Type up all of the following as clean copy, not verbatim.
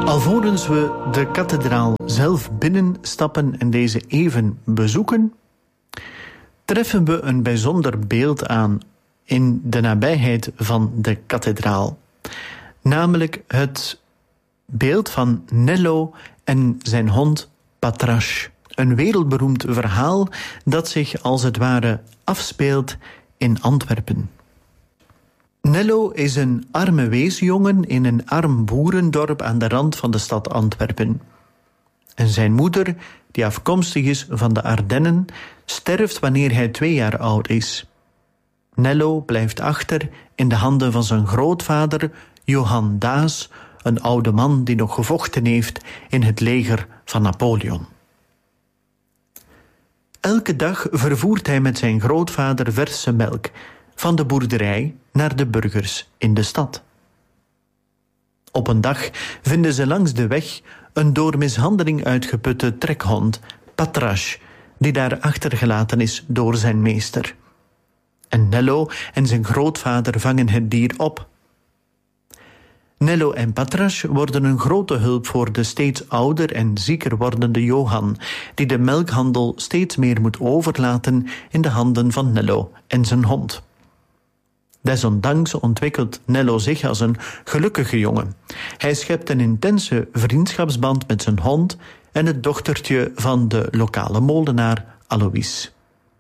Alvorens we de kathedraal zelf binnenstappen en deze even bezoeken, treffen we een bijzonder beeld aan in de nabijheid van de kathedraal. Namelijk het beeld van Nello en zijn hond Patrache. Een wereldberoemd verhaal dat zich als het ware afspeelt in Antwerpen. Nello is een arme weesjongen in een arm boerendorp aan de rand van de stad Antwerpen. En zijn moeder, die afkomstig is van de Ardennen, sterft wanneer hij 2 jaar oud is. Nello blijft achter in de handen van zijn grootvader, Johan Daas, een oude man die nog gevochten heeft in het leger van Napoleon. Elke dag vervoert hij met zijn grootvader verse melk van de boerderij naar de burgers in de stad. Op een dag vinden ze langs de weg een door mishandeling uitgeputte trekhond, Patrache, die daar achtergelaten is door zijn meester. En Nello en zijn grootvader vangen het dier op. Nello en Patrache worden een grote hulp voor de steeds ouder en zieker wordende Johan, die de melkhandel steeds meer moet overlaten in de handen van Nello en zijn hond. Desondanks ontwikkelt Nello zich als een gelukkige jongen. Hij schept een intense vriendschapsband met zijn hond en het dochtertje van de lokale molenaar Alois.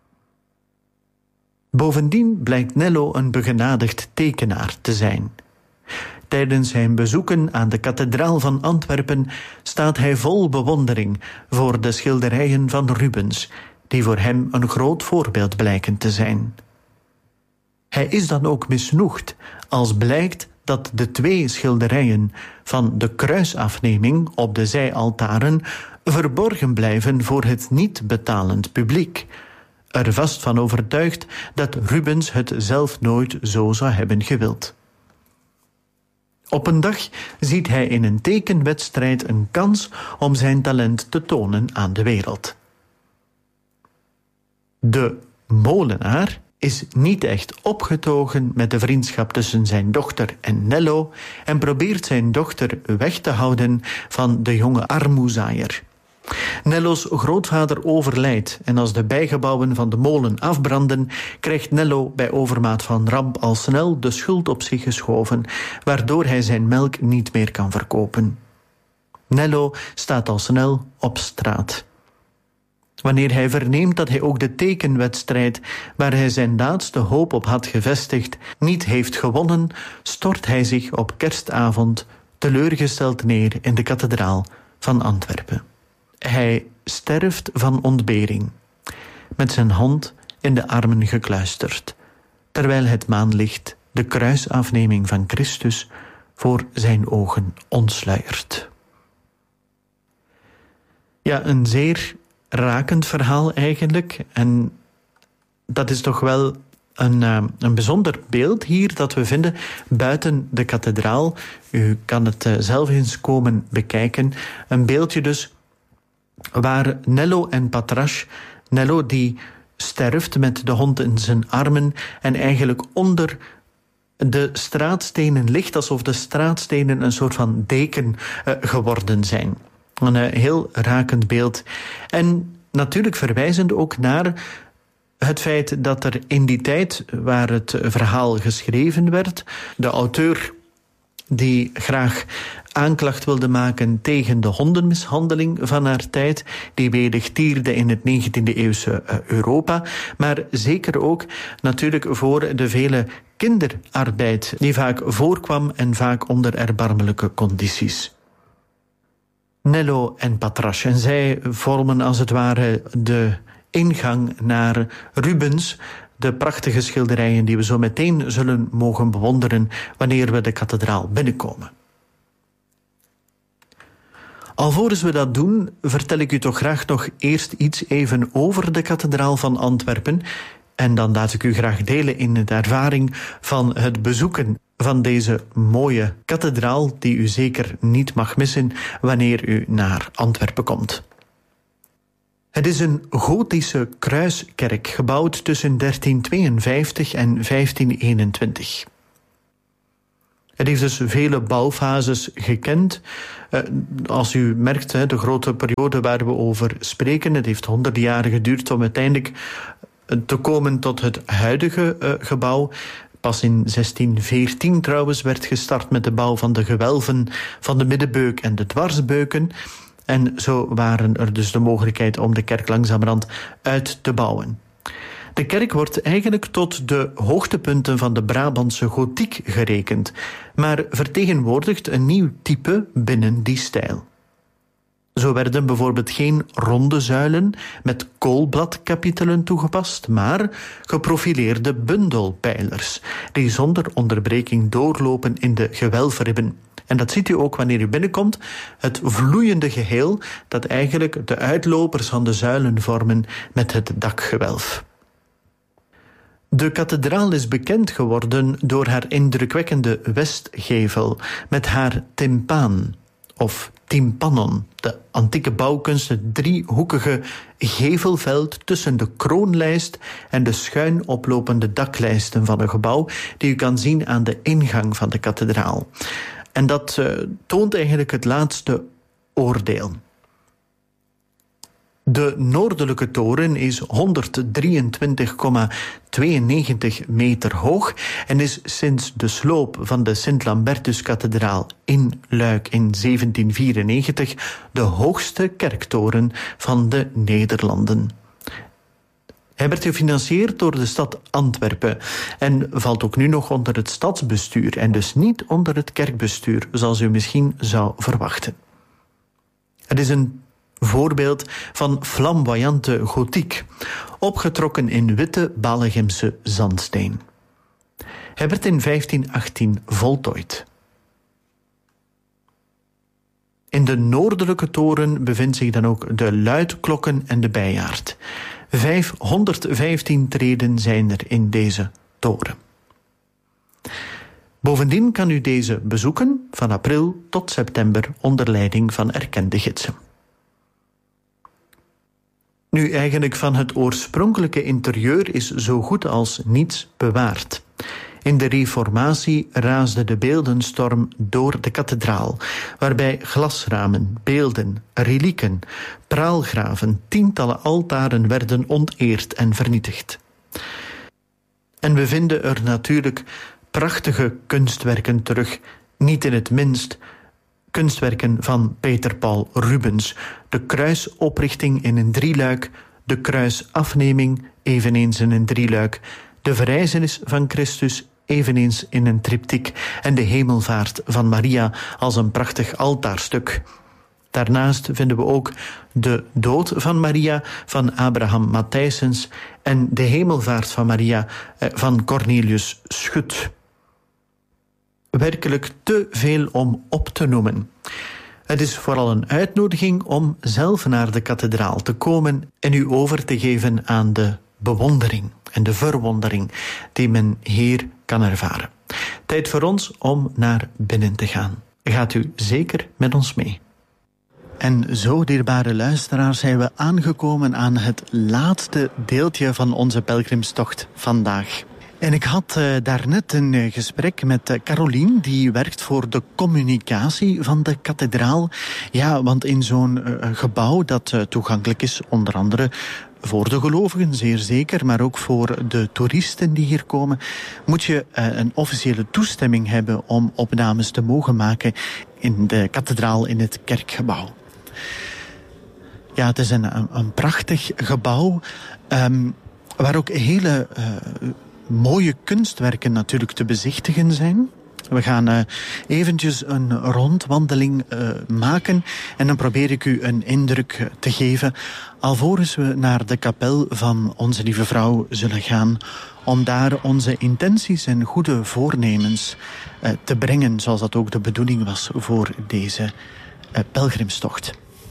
Bovendien blijkt Nello een begenadigd tekenaar te zijn. Tijdens zijn bezoeken aan de kathedraal van Antwerpen staat hij vol bewondering voor de schilderijen van Rubens, die voor hem een groot voorbeeld blijken te zijn. Hij is dan ook misnoegd als blijkt dat de 2 schilderijen van de kruisafneming op de zijaltaren verborgen blijven voor het niet betalend publiek, er vast van overtuigd dat Rubens het zelf nooit zo zou hebben gewild. Op een dag ziet hij in een tekenwedstrijd een kans om zijn talent te tonen aan de wereld. De molenaar is niet echt opgetogen met de vriendschap tussen zijn dochter en Nello en probeert zijn dochter weg te houden van de jonge armoezaaier. Nello's grootvader overlijdt en als de bijgebouwen van de molen afbranden, krijgt Nello bij overmaat van ramp al snel de schuld op zich geschoven, waardoor hij zijn melk niet meer kan verkopen. Nello staat al snel op straat. Wanneer hij verneemt dat hij ook de tekenwedstrijd, waar hij zijn laatste hoop op had gevestigd, niet heeft gewonnen, stort hij zich op kerstavond teleurgesteld neer in de kathedraal van Antwerpen. Hij sterft van ontbering, met zijn hand in de armen gekluisterd, terwijl het maanlicht de kruisafneming van Christus voor zijn ogen ontsluiert. Ja, een zeer rakend verhaal eigenlijk. En dat is toch wel een bijzonder beeld hier dat we vinden buiten de kathedraal. U kan het zelf eens komen bekijken. Een beeldje dus waar Nello en Patrache, Nello die sterft met de hond in zijn armen en eigenlijk onder de straatstenen ligt, alsof de straatstenen een soort van deken geworden zijn. Een heel rakend beeld. En natuurlijk verwijzend ook naar het feit dat er in die tijd waar het verhaal geschreven werd, de auteur die graag aanklacht wilde maken tegen de hondenmishandeling van haar tijd, die wedertierde in het 19e-eeuwse Europa, maar zeker ook natuurlijk voor de vele kinderarbeid die vaak voorkwam en vaak onder erbarmelijke condities. Nello en Patrache, en zij vormen als het ware de ingang naar Rubens, de prachtige schilderijen die we zo meteen zullen mogen bewonderen wanneer we de kathedraal binnenkomen. Alvorens we dat doen, vertel ik u toch graag nog eerst iets even over de kathedraal van Antwerpen. En dan laat ik u graag delen in de ervaring van het bezoeken van deze mooie kathedraal, die u zeker niet mag missen wanneer u naar Antwerpen komt. Het is een gotische kruiskerk, gebouwd tussen 1352 en 1521. Het heeft dus vele bouwfases gekend. Als u merkt, de grote periode waar we over spreken, het heeft 100 jaar geduurd om uiteindelijk te komen tot het huidige gebouw. Pas in 1614 trouwens werd gestart met de bouw van de gewelven van de middenbeuk en de dwarsbeuken. En zo waren er dus de mogelijkheid om de kerk langzamerhand uit te bouwen. De kerk wordt eigenlijk tot de hoogtepunten van de Brabantse gotiek gerekend, maar vertegenwoordigt een nieuw type binnen die stijl. Zo werden bijvoorbeeld geen ronde zuilen met koolbladkapitelen toegepast, maar geprofileerde bundelpijlers die zonder onderbreking doorlopen in de gewelfribben. En dat ziet u ook wanneer u binnenkomt, het vloeiende geheel dat eigenlijk de uitlopers van de zuilen vormen met het dakgewelf. De kathedraal is bekend geworden door haar indrukwekkende westgevel met haar timpaan of tympanon, de antieke bouwkunst, het driehoekige gevelveld tussen de kroonlijst en de schuin oplopende daklijsten van een gebouw die u kan zien aan de ingang van de kathedraal. En dat toont eigenlijk het laatste oordeel. De noordelijke toren is 123,92 meter hoog en is sinds de sloop van de Sint-Lambertus-kathedraal in Luik in 1794 de hoogste kerktoren van de Nederlanden. Hij werd gefinancierd door de stad Antwerpen en valt ook nu nog onder het stadsbestuur en dus niet onder het kerkbestuur, zoals u misschien zou verwachten. Het is een voorbeeld van flamboyante gotiek, opgetrokken in witte Ballegimse zandsteen. Hij werd in 1518 voltooid. In de noordelijke toren bevindt zich dan ook de luidklokken en de bijaard. 515 treden zijn er in deze toren. Bovendien kan u deze bezoeken van april tot september onder leiding van erkende gidsen. Nu, eigenlijk van het oorspronkelijke interieur is zo goed als niets bewaard. In de Reformatie raasde de beeldenstorm door de kathedraal, waarbij glasramen, beelden, relieken, praalgraven, tientallen altaren werden onteerd en vernietigd. En we vinden er natuurlijk prachtige kunstwerken terug, niet in het minst kunstwerken van Peter Paul Rubens. De kruisoprichting in een drieluik, de kruisafneming eveneens in een drieluik, de verrijzenis van Christus eveneens in een triptiek en de hemelvaart van Maria als een prachtig altaarstuk. Daarnaast vinden we ook de dood van Maria van Abraham Matthijsens en de hemelvaart van Maria van Cornelius Schut. Werkelijk te veel om op te noemen. Het is vooral een uitnodiging om zelf naar de kathedraal te komen en u over te geven aan de bewondering en de verwondering die men hier kan ervaren. Tijd voor ons om naar binnen te gaan. Gaat u zeker met ons mee. En zo, dierbare luisteraars, zijn we aangekomen aan het laatste deeltje van onze pelgrimstocht vandaag. En ik had daarnet een gesprek met Carolien, die werkt voor de communicatie van de kathedraal. Ja, want in zo'n gebouw dat toegankelijk is, onder andere voor de gelovigen, zeer zeker, maar ook voor de toeristen die hier komen, moet je een officiële toestemming hebben om opnames te mogen maken in de kathedraal, in het kerkgebouw. Ja, het is een prachtig gebouw, waar ook hele mooie kunstwerken natuurlijk te bezichtigen zijn. We gaan eventjes een rondwandeling maken en dan probeer ik u een indruk te geven alvorens we naar de kapel van Onze Lieve Vrouw zullen gaan om daar onze intenties en goede voornemens te brengen, zoals dat ook de bedoeling was voor deze pelgrimstocht.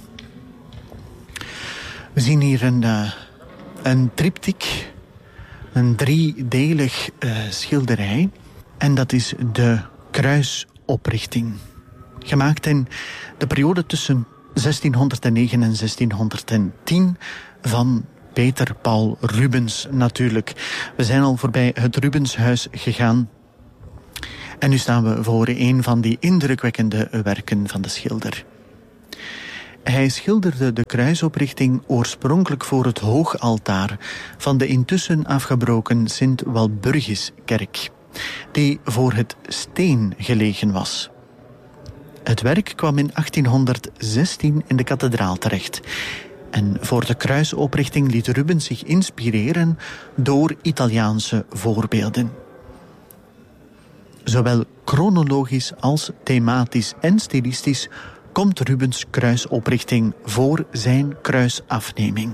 We zien hier een triptiek, een driedelig schilderij. En dat is de kruisoprichting. Gemaakt in de periode tussen 1609 en 1610 van Peter Paul Rubens natuurlijk. We zijn al voorbij het Rubenshuis gegaan. En nu staan we voor een van die indrukwekkende werken van de schilder. Hij schilderde de kruisoprichting oorspronkelijk voor het hoogaltaar van de intussen afgebroken Sint-Walburgiskerk, die voor het steen gelegen was. Het werk kwam in 1816 in de kathedraal terecht. En voor de kruisoprichting liet Rubens zich inspireren door Italiaanse voorbeelden. Zowel chronologisch als thematisch en stilistisch komt Rubens' kruisoprichting voor zijn kruisafneming.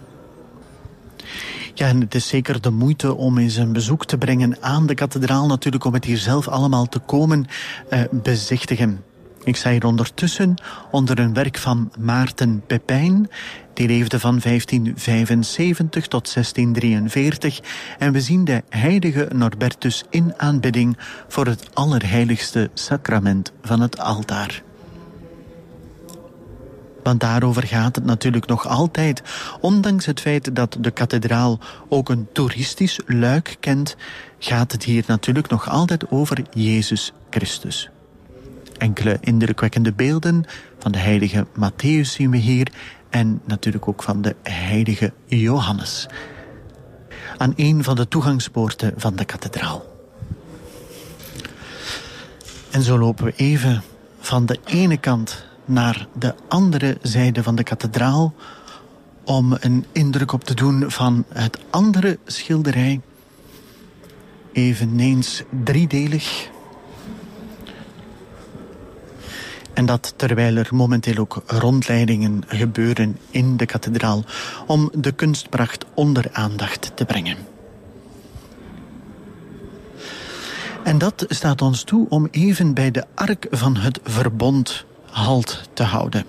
Ja, en het is zeker de moeite om eens een bezoek te brengen aan de kathedraal, natuurlijk om het hier zelf allemaal te komen bezichtigen. Ik sta hier ondertussen onder een werk van Maarten Pepijn. Die leefde van 1575 tot 1643. En we zien de heilige Norbertus in aanbidding voor het allerheiligste sacrament van het altaar. Want daarover gaat het natuurlijk nog altijd. Ondanks het feit dat de kathedraal ook een toeristisch luik kent, gaat het hier natuurlijk nog altijd over Jezus Christus. Enkele indrukwekkende beelden van de heilige Matthäus zien we hier en natuurlijk ook van de heilige Johannes aan een van de toegangspoorten van de kathedraal. En zo lopen we even van de ene kant naar de andere zijde van de kathedraal om een indruk op te doen van het andere schilderij, eveneens driedelig. En dat terwijl er momenteel ook rondleidingen gebeuren in de kathedraal om de kunstpracht onder aandacht te brengen. En dat staat ons toe om even bij de ark van het verbond halt te houden.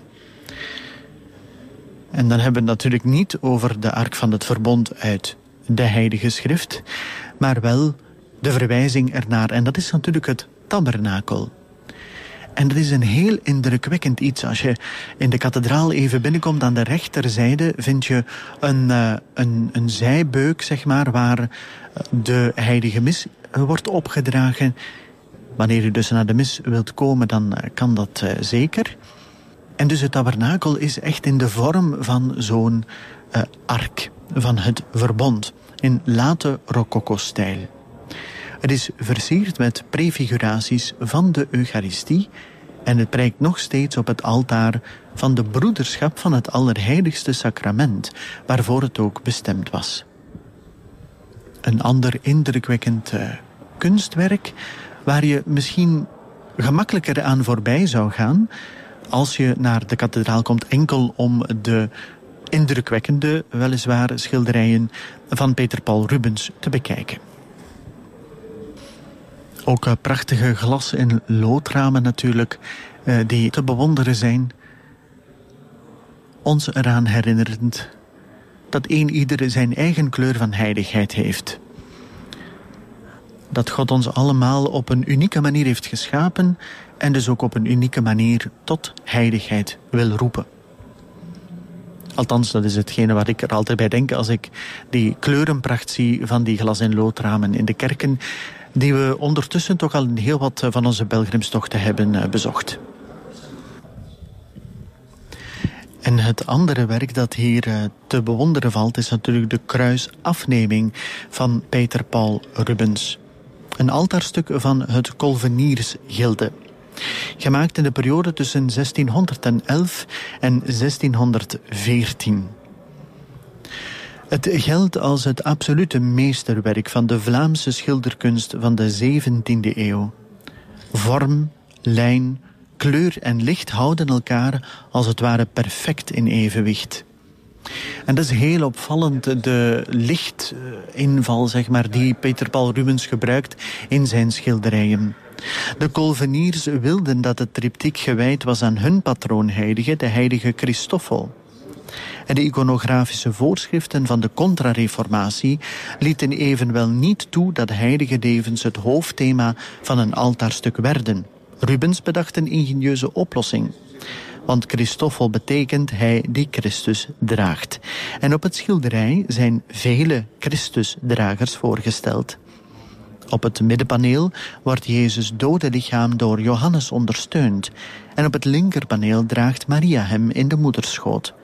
En dan hebben we het natuurlijk niet over de ark van het verbond uit de Heilige Schrift, maar wel de verwijzing ernaar. En dat is natuurlijk het tabernakel. En dat is een heel indrukwekkend iets. Als je in de kathedraal even binnenkomt, aan de rechterzijde vind je een zijbeuk, zeg maar, waar de heilige mis wordt opgedragen. Wanneer u dus naar de mis wilt komen, dan kan dat zeker. En dus het tabernakel is echt in de vorm van zo'n ark van het verbond, in late rococo-stijl. Het is versierd met prefiguraties van de Eucharistie en het prijkt nog steeds op het altaar van de broederschap van het Allerheiligste Sacrament, waarvoor het ook bestemd was. Een ander indrukwekkend kunstwerk waar je misschien gemakkelijker aan voorbij zou gaan als je naar de kathedraal komt enkel om de indrukwekkende, weliswaar, schilderijen van Peter Paul Rubens te bekijken. Ook prachtige glas- en loodramen natuurlijk, die te bewonderen zijn. Ons eraan herinnerend dat ieder zijn eigen kleur van heiligheid heeft. Dat God ons allemaal op een unieke manier heeft geschapen en dus ook op een unieke manier tot heiligheid wil roepen. Althans, dat is hetgene wat ik er altijd bij denk als ik die kleurenpracht zie van die glas- en loodramen in de kerken, die we ondertussen toch al heel wat van onze pelgrimstochten hebben bezocht. En het andere werk dat hier te bewonderen valt is natuurlijk de kruisafneming van Peter Paul Rubens. Een altaarstuk van het Colveniersgilde. Gemaakt in de periode tussen 1611 en 1614. Het geldt als het absolute meesterwerk van de Vlaamse schilderkunst van de 17e eeuw. Vorm, lijn, kleur en licht houden elkaar als het ware perfect in evenwicht. En dat is heel opvallend, de lichtinval, zeg maar, die Peter Paul Rubens gebruikt in zijn schilderijen. De Colveniers wilden dat het triptiek gewijd was aan hun patroonheilige, de heilige Christoffel. En de iconografische voorschriften van de Contra-reformatie lieten evenwel niet toe dat heilige levens het hoofdthema van een altaarstuk werden. Rubens bedacht een ingenieuze oplossing. Want Christoffel betekent hij die Christus draagt. En op het schilderij zijn vele Christusdragers voorgesteld. Op het middenpaneel wordt Jezus' dode lichaam door Johannes ondersteund en op het linkerpaneel draagt Maria hem in de moederschoot.